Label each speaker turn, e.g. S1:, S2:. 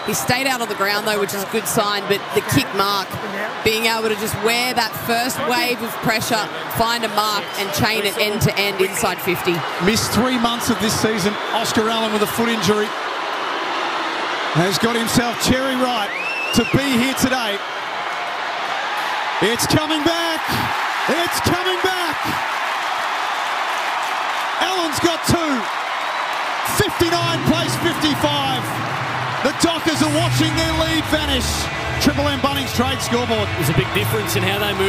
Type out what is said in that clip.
S1: He stayed out on the ground, though, which is a good sign, but the kick mark, being able to just wear that first wave of pressure, find a mark and chain it end to end inside 50.
S2: Missed 3 months of this season. Oscar Allen with a foot injury has got himself cherry right to be here today. It's coming back. It's coming back. Allen's got 2. 59 plays 55. The Dockers are watching their lead vanish. Triple M Bunnings Trade scoreboard.
S3: There's a big difference in how they move.